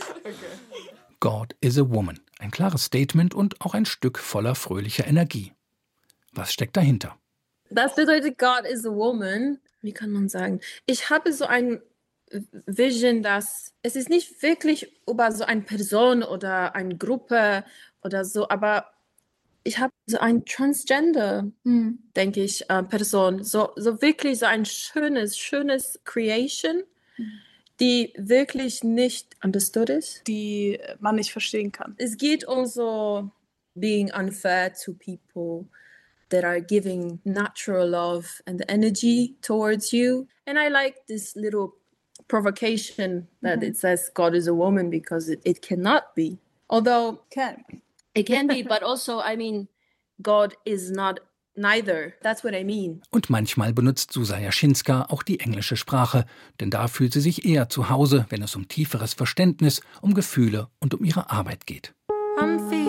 God is a woman. Ein klares Statement und auch ein Stück voller fröhlicher Energie. Was steckt dahinter? Das bedeutet, God is a woman. Wie kann man sagen? Ich habe so ein Vision, dass es ist nicht wirklich über so eine Person oder eine Gruppe oder so, aber ich habe so ein Transgender, denke ich, Person. So wirklich so ein schönes Creation, die wirklich nicht understood ist. Die man nicht verstehen kann. Es geht um so being unfair to people that are giving natural love and energy towards you. And I like this little provocation that it says God is a woman because it cannot be. Although it can be, but also, I mean, God is not neither. That's what I mean. Und manchmal benutzt Susa Jaschinska auch die englische Sprache, denn da fühlt sie sich eher zu Hause, wenn es um tieferes Verständnis, um Gefühle und um ihre Arbeit geht.